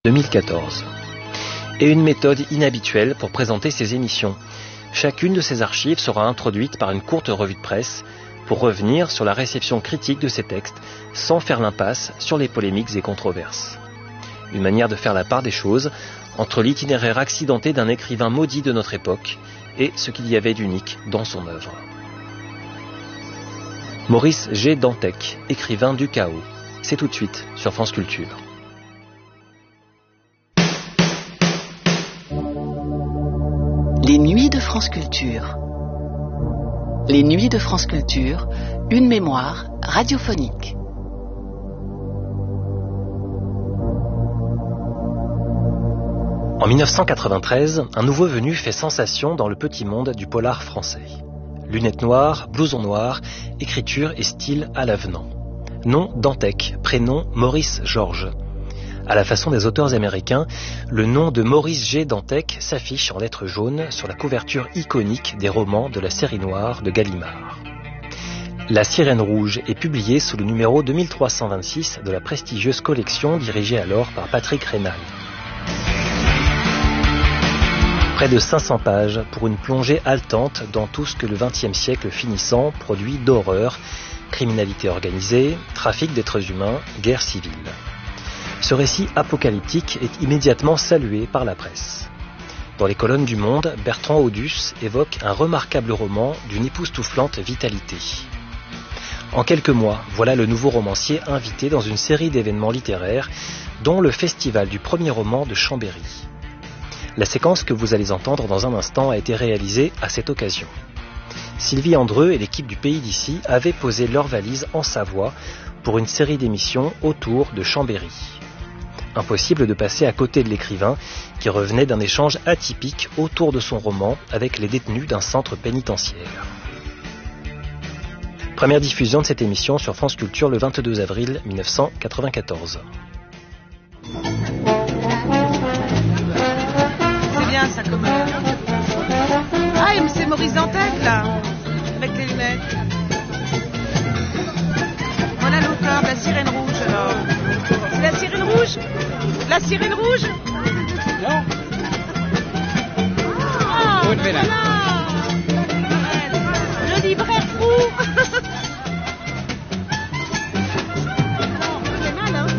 2014. Et une méthode inhabituelle pour présenter ces émissions. Chacune de ces archives sera introduite par une courte revue de presse pour revenir sur la réception critique de ces textes sans faire l'impasse sur les polémiques et controverses. Une manière de faire la part des choses entre l'itinéraire accidenté d'un écrivain maudit de notre époque et ce qu'il y avait d'unique dans son œuvre. Maurice G. Dantec, écrivain du chaos. C'est tout de suite sur France Culture. Les nuits de France Culture. Les nuits de France Culture, une mémoire radiophonique. En 1993, un nouveau venu fait sensation dans le petit monde du polar français. Lunettes noires, blouson noir, écriture et style à l'avenant. Nom Dantec, prénom Maurice Georges. À la façon des auteurs américains, le nom de Maurice G. Dantec s'affiche en lettres jaunes sur la couverture iconique des romans de la série noire de Gallimard. La Sirène Rouge est publiée sous le numéro 2326 de la prestigieuse collection dirigée alors par Patrick Raynal. Près de 500 pages pour une plongée haletante dans tout ce que le XXe siècle finissant produit d'horreur, criminalité organisée, trafic d'êtres humains, guerre civile. Ce récit apocalyptique est immédiatement salué par la presse. Dans les colonnes du Monde, Bertrand Audus évoque un remarquable roman d'une époustouflante vitalité. En quelques mois, voilà le nouveau romancier invité dans une série d'événements littéraires, dont le festival du premier roman de Chambéry. La séquence que vous allez entendre dans un instant a été réalisée à cette occasion. Sylvie Andreu et l'équipe du Pays d'ici avaient posé leurs valises en Savoie pour une série d'émissions autour de Chambéry. Impossible de passer à côté de l'écrivain qui revenait d'un échange atypique autour de son roman avec les détenus d'un centre pénitentiaire. Première diffusion de cette émission sur France Culture le 22 avril 1994. C'est bien ça comme... Ah, c'est Maurice Dantec là, avec les lunettes. Voilà l'auteur de La Sirène Rouge alors. C'est La Sirène Rouge? La Sirène Rouge? Non. Ah, voilà. Le libraire fou. C'est mal, hein?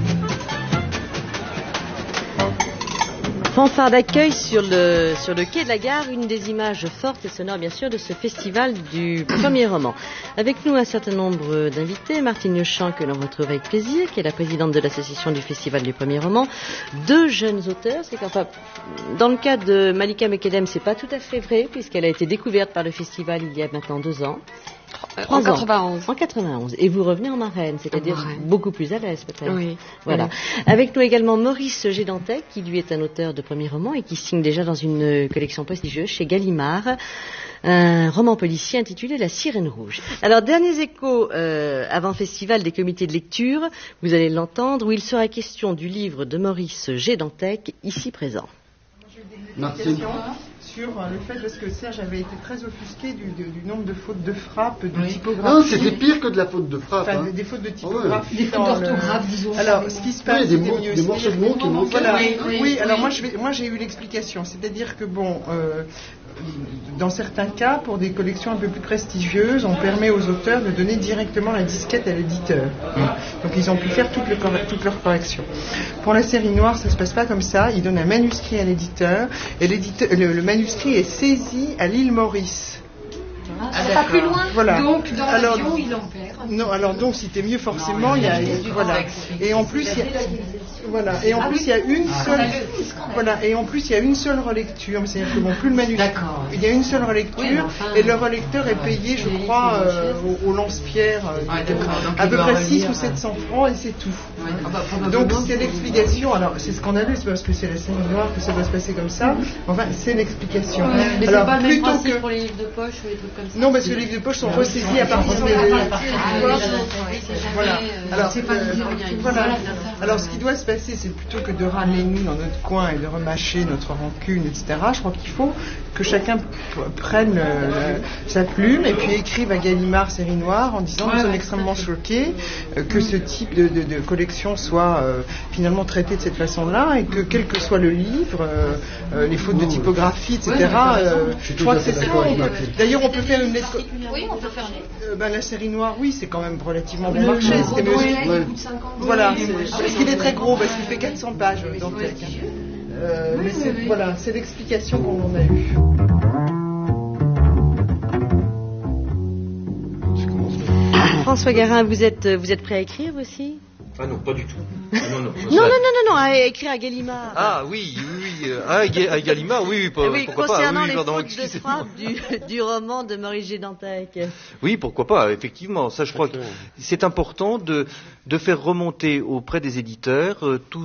Fanfare d'accueil sur le quai de la gare, une des images fortes et sonores bien sûr de ce festival du premier roman. Avec nous un certain nombre d'invités, Martine Lechamp que l'on retrouve avec plaisir, qui est la présidente de l'association du festival du premier roman, deux jeunes auteurs, c'est qu'enfin dans le cas de Malika Mekedem c'est pas tout à fait vrai puisqu'elle a été découverte par le festival il y a maintenant 2 ans. En 91. En 91. Et vous revenez en marraine, c'est-à-dire beaucoup plus à l'aise peut-être. Oui. Voilà. Oui. Avec nous également Maurice G. Dantec, qui lui est un auteur de premier roman et qui signe déjà dans une collection prestigieuse chez Gallimard, un roman policier intitulé La Sirène Rouge. Alors, derniers échos avant festival des comités de lecture, vous allez l'entendre, où il sera question du livre de Maurice G. Dantec, ici présent. Merci. Sur le fait parce que Serge avait été très offusqué du nombre de fautes de frappe, de typographie. Non, c'était pire que de la faute de frappe. Enfin, des fautes de typographie. Des fautes d'orthographe, disons. Alors, ce qui se passe, des morceaux de mots qui manquent. Voilà. Oui, alors moi j'ai eu l'explication. C'est-à-dire que dans certains cas, pour des collections un peu plus prestigieuses, on permet aux auteurs de donner directement la disquette à l'éditeur. Donc ils ont pu faire toutes leurs corrections. Pour la série noire, ça se passe pas comme ça. Ils donnent un manuscrit à l'éditeur et le manuscrit est saisi à l'île Maurice. Pas plus loin. Voilà. Donc dans l'avion, il en perd. Non, alors donc c'était mieux forcément. Il y a voilà. Et en plus il y a une seule. Voilà. Et en plus il y a une seule relecture. C'est-à-dire que plus le manuscrit. D'accord. Il y a une seule relecture et le relecteur est payé, je crois, au lance-pierre à peu près 6 ou 700 francs et c'est tout. Donc c'est l'explication. Alors c'est scandaleux, c'est parce que c'est la série noire que ça doit se passer comme ça. Enfin c'est l'explication. Mais alors c'est pas le même principe pour les livres de poche ou les trucs comme ça. Non, parce que les livres de poche sont ressaisis à partir de... Voilà. Alors, c'est pas voilà. Alors, ce qui doit se passer, c'est plutôt que de râler nous dans notre coin et de remâcher notre rancune, etc. Je crois qu'il faut que chacun prenne sa plume et puis écrive à Gallimard Série Noire en disant nous sommes extrêmement choqués que ce type de collection soit finalement traité de cette façon-là et que quel que soit le livre, les fautes de typographie, etc. Je crois que c'est ça. D'ailleurs, on peut faire une lettre. Oui, on peut faire une lettre. La Série Noire, oui, c'est quand même relativement bon marché. Voilà, parce qu'il est très gros, parce qu'il fait 400 pages Dantec. Mais voilà, c'est l'explication qu'on en a eue. François Garin, vous êtes prêt à écrire aussi? Ah non, pas du tout. Non, à écrire à Gallimard. Ah oui, à Gallimard, oui, pourquoi pas. Concernant les fautes de frappe du roman de Maurice G. Dantec. Oui, pourquoi pas, effectivement. Ça, je crois que c'est important de faire remonter auprès des éditeurs tout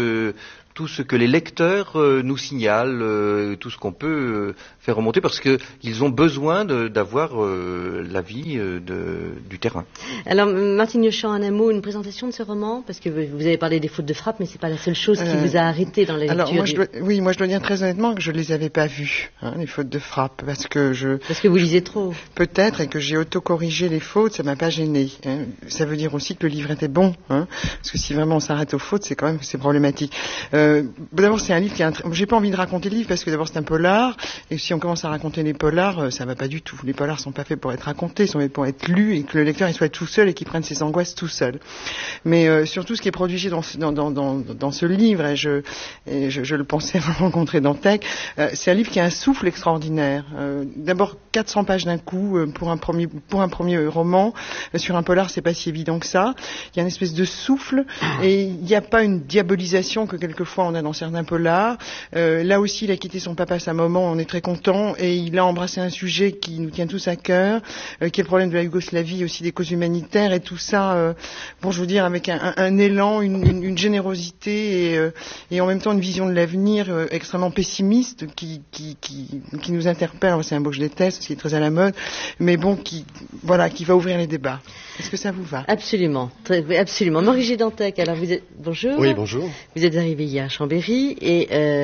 ce que les lecteurs nous signalent, tout ce qu'on peut faire remonter, parce qu'ils ont besoin d'avoir l'avis du terrain. Alors, Martine Yochan, un mot, une présentation de ce roman, parce que vous avez parlé des fautes de frappe, mais c'est pas la seule chose qui vous a arrêté dans la lecture. Alors, moi, je dois dire très honnêtement que je les avais pas vues, les fautes de frappe, parce que vous lisez trop. Peut-être, et que j'ai auto-corrigé les fautes, ça m'a pas gêné. Ça veut dire aussi que le livre était bon, parce que si vraiment on s'arrête aux fautes, c'est problématique. D'abord, c'est un livre j'ai pas envie de raconter le livre parce que d'abord c'est un polar, et si on commence à raconter les polars, ça va pas du tout. Les polars sont pas faits pour être racontés, ils sont faits pour être lus et que le lecteur il soit tout seul et qu'il prenne ses angoisses tout seul. Mais surtout, ce qui est produit dans ce livre, et je le pensais rencontrer Dantec, c'est un livre qui a un souffle extraordinaire. D'abord 400 pages d'un coup pour un premier roman. Sur un polar, c'est pas si évident que ça. Il y a une espèce de souffle et il n'y a pas une diabolisation que quelquefois on a dans certains polars. Là aussi, il a quitté son papa à sa maman, on est très content, et il a embrassé un sujet qui nous tient tous à cœur, qui est le problème de la Yougoslavie, aussi des causes humanitaires, et tout ça, je veux dire, avec un élan, une générosité, et en même temps une vision de l'avenir extrêmement pessimiste, qui nous interpelle. C'est un mot que je déteste, qui est très à la mode, mais qui va ouvrir les débats. Est-ce que ça vous va? Absolument, absolument. Maurice G. Dantec, alors bonjour. Oui, bonjour. Vous êtes arrivé hier à Chambéry, et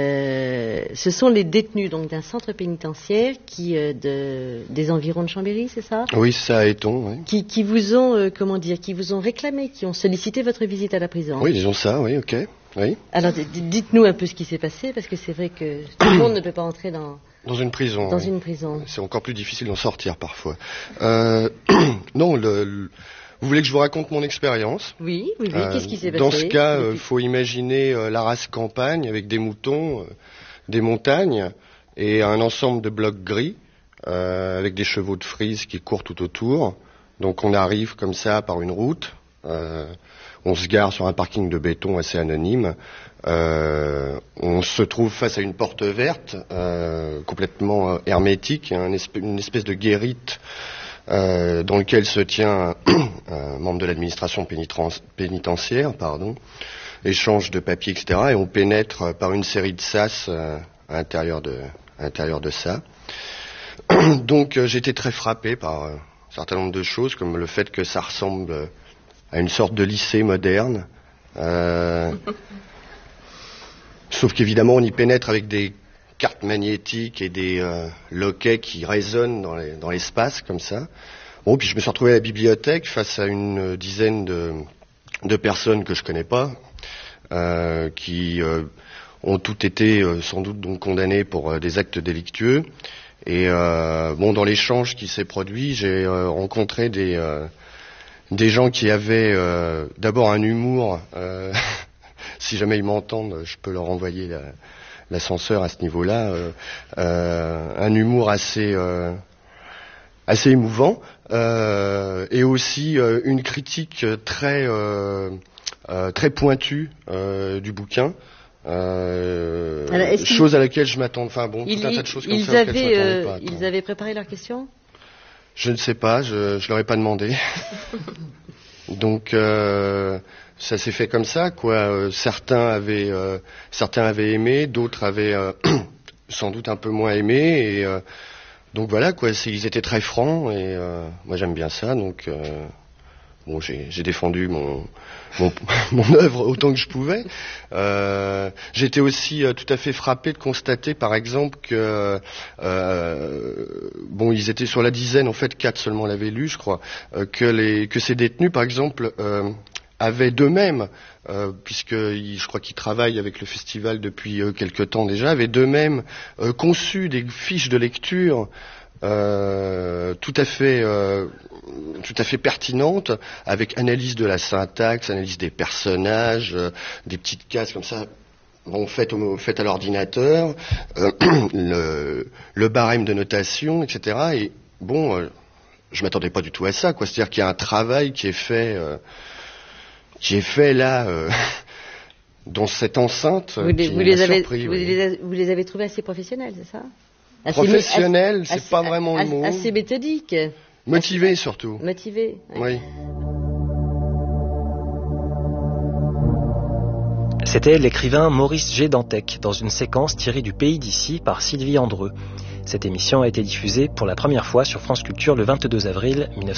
ce sont les détenus donc d'un centre pénitentiaire des environs de Chambéry, c'est ça? Oui, c'est ça, à Éton, oui. Qui vous ont qui vous ont réclamé, qui ont sollicité votre visite à la prison. Oui, disons ça, oui, ok. Oui. Alors dites-nous un peu ce qui s'est passé, parce que c'est vrai que tout le monde ne peut pas entrer dans une prison. Dans une prison. C'est encore plus difficile d'en sortir parfois. Non, vous voulez que je vous raconte mon expérience? Oui, qu'est-ce qui s'est passé? Dans ce cas, faut imaginer la race campagne avec des moutons, des montagnes et un ensemble de blocs gris avec des chevaux de frise qui courent tout autour. Donc on arrive comme ça par une route. On se gare sur un parking de béton assez anonyme. On se trouve face à une porte verte, complètement hermétique, une espèce de guérite dans lequel se tient un membre de l'administration pénitentiaire, échange de papiers, etc. Et on pénètre par une série de sas à l'intérieur de ça. Donc j'étais très frappé par un certain nombre de choses, comme le fait que ça ressemble à une sorte de lycée moderne. Sauf qu'évidemment, on y pénètre avec des cartes magnétiques et des loquets qui résonnent dans l'espace, comme ça. Bon, puis je me suis retrouvé à la bibliothèque face à une dizaine de personnes que je connais pas, qui ont toutes été sans doute donc condamnées pour des actes délictueux. Et dans l'échange qui s'est produit, j'ai rencontré des gens qui avaient d'abord un humour. Si jamais ils m'entendent, je peux leur envoyer l'ascenseur à ce niveau-là. Un humour assez émouvant, et aussi une critique très pointue du bouquin. Chose à laquelle je m'attends. Tout un tas de choses comme ça auxquelles je m'attendais pas. Ils avaient préparé leur question? Je ne sais pas, je leur ai pas demandé. Donc ça s'est fait comme ça, quoi. Certains avaient aimé, d'autres avaient sans doute un peu moins aimé, et donc voilà, quoi. Ils étaient très francs, et moi j'aime bien ça, donc bon, j'ai défendu mon œuvre autant que je pouvais. J'étais aussi tout à fait frappé de constater, par exemple, que bon, ils étaient sur la dizaine, en fait, 4 seulement l'avaient lu, je crois, que ces détenus, par exemple, avaient d'eux-mêmes, puisque je crois qu'ils travaillent avec le festival depuis quelque temps déjà, avaient d'eux-mêmes conçu des fiches de lecture tout à fait pertinentes, avec analyse de la syntaxe, analyse des personnages, des petites cases comme ça, bon, faites à l'ordinateur, le barème de notation, etc. Et bon, je m'attendais pas du tout à ça, quoi. C'est-à-dire qu'il y a un travail qui est fait là dans cette enceinte. Vous les avez trouvés assez professionnels, c'est ça? Professionnels, c'est pas vraiment le mot. Assez méthodique. Motivé surtout. Motivé. Oui. C'était l'écrivain Maurice G. Dantec dans une séquence tirée du Pays d'ici par Sylvie Andreu. Cette émission a été diffusée pour la première fois sur France Culture le 22 avril 1900.